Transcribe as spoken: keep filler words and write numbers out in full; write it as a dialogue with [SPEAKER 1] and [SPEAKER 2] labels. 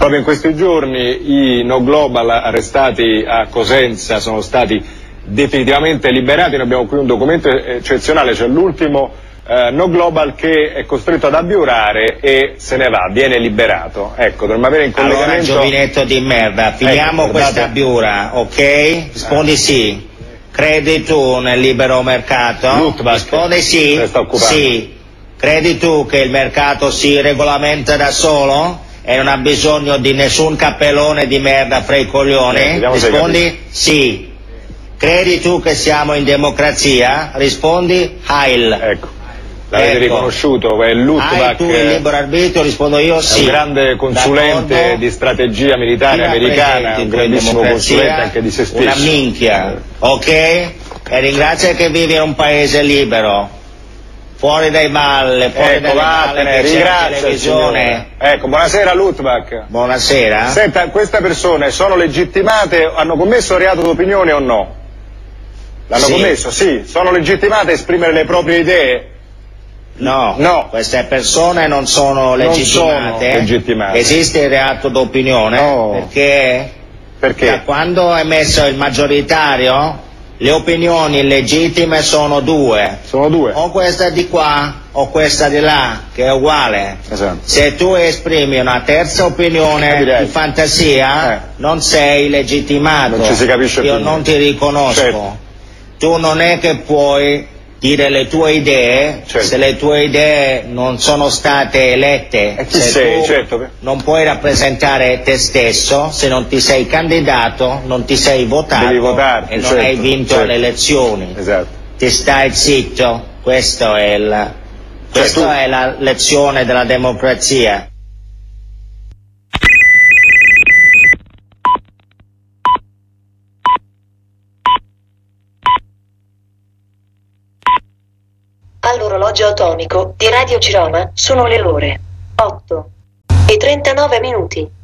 [SPEAKER 1] Proprio in questi giorni i no global arrestati a Cosenza sono stati definitivamente liberati. Noi abbiamo qui un documento eccezionale, cioè l'ultimo eh, no global che è costretto ad abiurare e se ne va, viene liberato. Ecco, dovremmo avere in collegamento...
[SPEAKER 2] Allora, giovinetto di merda, finiamo ecco, questa date... abiura, ok? Rispondi eh. sì. Credi tu nel libero mercato?
[SPEAKER 1] Luttwak.
[SPEAKER 2] Rispondi sì. Sì. Credi tu che il mercato si regolamenta da solo? E non ha bisogno di nessun cappellone di merda fra i coglioni? Eh, Rispondi sì. Credi tu che siamo in democrazia? Rispondi Heil.
[SPEAKER 1] Ecco, l'avete ecco. riconosciuto, è Luttwak.
[SPEAKER 2] Hai tu il libero arbitrio? Rispondo io sì.
[SPEAKER 1] È un grande consulente D'accordo. di strategia militare americana, un grandissimo consulente anche di se stesso.
[SPEAKER 2] Una minchia, ok? E ringrazia che vivi in un paese libero. Fuori dai balle, fuori
[SPEAKER 1] ecco,
[SPEAKER 2] dalle balle,
[SPEAKER 1] ringrazio
[SPEAKER 2] televisione.
[SPEAKER 1] Ecco, buonasera Luttwak.
[SPEAKER 2] Buonasera.
[SPEAKER 1] Senta, queste persone sono legittimate, hanno commesso reato d'opinione o no? L'hanno sì. commesso? Sì. Sono legittimate a esprimere le proprie idee?
[SPEAKER 2] No.
[SPEAKER 1] No.
[SPEAKER 2] Queste persone non sono legittimate.
[SPEAKER 1] Non sono legittimate.
[SPEAKER 2] Esiste il reato d'opinione?
[SPEAKER 1] No.
[SPEAKER 2] Perché?
[SPEAKER 1] Perché?
[SPEAKER 2] Da quando è messo il maggioritario? Le opinioni legittime sono due.
[SPEAKER 1] Sono due.
[SPEAKER 2] O questa di qua o questa di là, che è uguale.
[SPEAKER 1] Esatto.
[SPEAKER 2] Se tu esprimi una terza opinione
[SPEAKER 1] eh,
[SPEAKER 2] di fantasia, eh. non sei legittimato.
[SPEAKER 1] Non ci si capisce
[SPEAKER 2] Io
[SPEAKER 1] più.
[SPEAKER 2] non ti riconosco.
[SPEAKER 1] Certo.
[SPEAKER 2] Tu non è che puoi dire le tue idee, certo. se le tue idee non sono state elette,
[SPEAKER 1] e chi
[SPEAKER 2] se
[SPEAKER 1] sei,
[SPEAKER 2] tu
[SPEAKER 1] certo.
[SPEAKER 2] non puoi rappresentare te stesso, se non ti sei candidato, non ti sei votato
[SPEAKER 1] Devi votarti,
[SPEAKER 2] e non
[SPEAKER 1] certo,
[SPEAKER 2] hai vinto
[SPEAKER 1] certo.
[SPEAKER 2] le elezioni.
[SPEAKER 1] Esatto.
[SPEAKER 2] Ti stai zitto, questo è il, questa
[SPEAKER 1] cioè, tu...
[SPEAKER 2] è la lezione della democrazia.
[SPEAKER 3] All'orologio atomico di Radio Ciroma sono le ore otto e trentanove minuti.